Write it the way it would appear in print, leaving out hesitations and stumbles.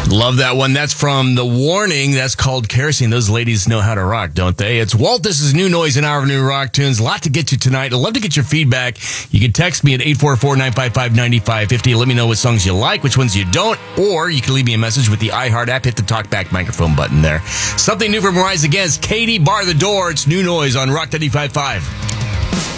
Love that one. That's from The Warning. That's called Kerosene. Those ladies know how to rock, don't they? It's Walt. This is New Noise, an hour of new rock tunes. A lot to get you tonight. I'd love to get your feedback. You can text me at 844-955-9550. Let me know what songs you like, which ones you don't, or you can leave me a message with the iHeart app. Hit the talkback microphone button there. Something new from Rise Against. Katie, Bar the Door. It's New Noise on Rock 95.5.